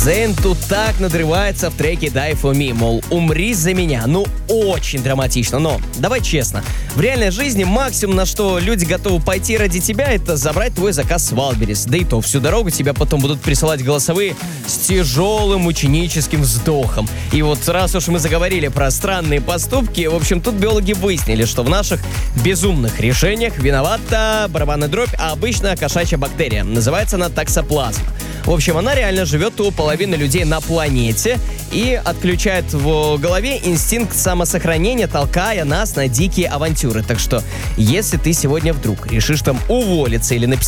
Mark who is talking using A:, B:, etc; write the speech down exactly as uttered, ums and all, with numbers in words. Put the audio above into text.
A: Зейн тут так надрывается в треке «Die for me», мол, умри за меня. Ну, очень драматично, но давай честно. В реальной жизни максимум, на что люди готовы пойти ради тебя, это забрать твой заказ с Wildberries. Да и то, всю дорогу тебя потом будут присылать голосовые с тяжелым ученическим вздохом. И вот раз уж мы заговорили про странные поступки, в общем, тут биологи выяснили, что в наших безумных решениях виновата барабанная дробь, а обычно кошачья бактерия. Называется она токсоплазма. В общем, она реально живет у половины людей на планете и отключает в голове инстинкт самосохранения, толкая нас на дикие авантюры. Так что, если ты сегодня вдруг решишь там уволиться или написать